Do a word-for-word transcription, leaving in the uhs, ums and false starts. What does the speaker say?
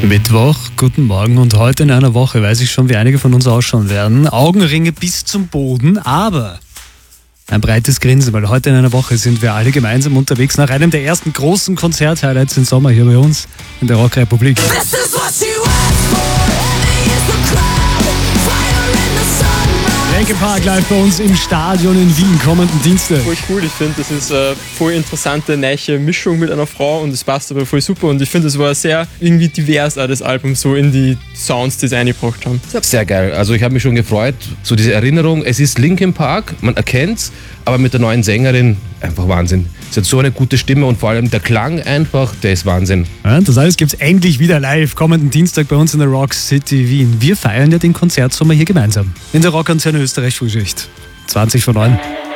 Mittwoch, guten Morgen, und heute in einer Woche weiß ich schon, wie einige von uns ausschauen werden. Augenringe bis zum Boden, aber ein breites Grinsen, weil heute in einer Woche sind wir alle gemeinsam unterwegs nach einem der ersten großen Konzert-Highlights im Sommer hier bei uns in der Rockrepublik. This is what you asked for. Envy is the crowd. Fire in the sunrise. Linkin Park live bei uns im Stadion in Wien kommenden Dienstag. Voll cool, ich finde, das ist eine voll interessante, neue Mischung mit einer Frau und es passt aber voll super und ich finde, es war sehr irgendwie divers, auch das Album, so in die Sounds, die sie eingebracht haben. Sehr geil, also ich habe mich schon gefreut, so diese Erinnerung, es ist Linkin Park, man erkennt's, aber mit der neuen Sängerin einfach Wahnsinn. Sie hat so eine gute Stimme und vor allem der Klang einfach, der ist Wahnsinn. Ja, das alles gibt's endlich wieder live kommenden Dienstag bei uns in der Rock City Wien. Wir feiern ja den Konzertsommer hier gemeinsam in der Rockantenne Österreich Frühschicht. zwanzig vor neun.